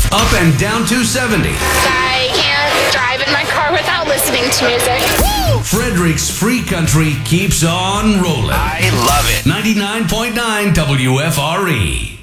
Up and down 270. I can't drive in my car without listening to music. Woo! Frederick's Free Country keeps on rolling. I love it. 99.9 WFRE.